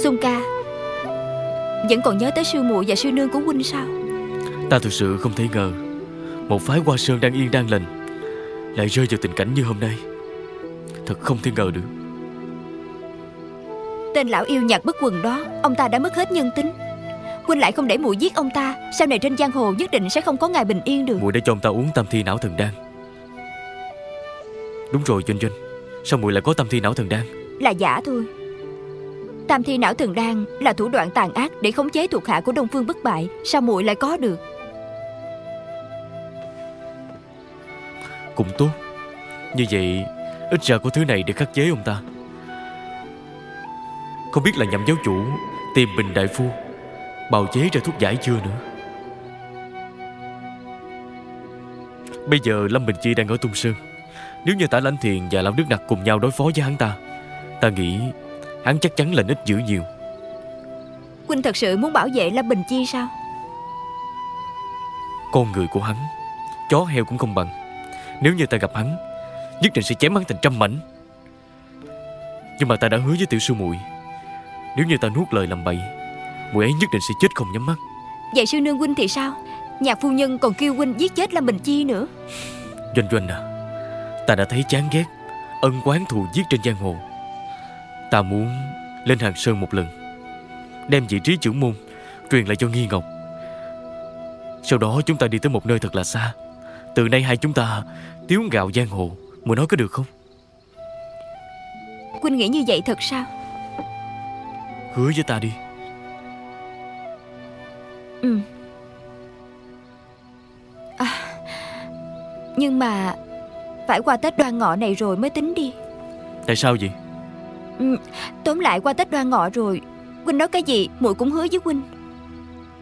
Xuân ca, vẫn còn nhớ tới sư muội và sư nương của huynh sao? Ta thực sự không thể ngờ một phái Hoa Sơn đang yên đang lành lại rơi vào tình cảnh như hôm nay. Thật không thể ngờ được. Tên lão yêu nhạc bất quần đó, ông ta đã mất hết nhân tính. Huynh lại không để muội giết ông ta, sau này trên giang hồ nhất định sẽ không có ngày bình yên được. Muội đã cho ông ta uống tam thi não thần đan. Đúng rồi Doanh Doanh, sao muội lại có tam thi não thần đan? Là giả thôi. Tam thi não thần đan là thủ đoạn tàn ác để khống chế thuộc hạ của Đông Phương Bất Bại. Sao muội lại có được? Cũng tốt. Như vậy ít ra có thứ này để khắc chế ông ta. Không biết là Nhậm giáo chủ tìm Bình đại phu bào chế ra thuốc giải chưa nữa. Bây giờ Lâm Bình Chi đang ở Tung Sơn. Nếu như Tả Lãnh Thiền và Lão Đức Nặc cùng nhau đối phó với hắn ta nghĩ hắn chắc chắn là ít dữ nhiều. Huynh thật sự muốn bảo vệ Lâm Bình Chi sao? Con người của hắn, chó heo cũng không bằng. Nếu như ta gặp hắn, nhất định sẽ chém hắn thành trăm mảnh. Nhưng mà ta đã hứa với tiểu sư muội, nếu như ta nuốt lời làm bậy, muội ấy nhất định sẽ chết không nhắm mắt. Vậy sư nương huynh thì sao? Nhạc phu nhân còn kêu huynh giết chết Lâm Bình Chi nữa. Doanh Doanh à, ta đã thấy chán ghét ân oán thù giết trên giang hồ. Ta muốn lên Hàng Sơn một lần, đem vị trí trưởng môn truyền lại cho Nghi Ngọc. Sau đó chúng ta đi tới một nơi thật là xa. Từ nay hai chúng ta tiếu ngạo giang hồ. Muội nói có được không? Huynh nghĩ như vậy thật sao? Hứa với ta đi. Ừ. Nhưng mà phải qua Tết Đoan Ngọ này rồi mới tính đi. Tại sao vậy? Tóm lại qua Tết Đoan Ngọ rồi, huynh nói cái gì muội cũng hứa với huynh.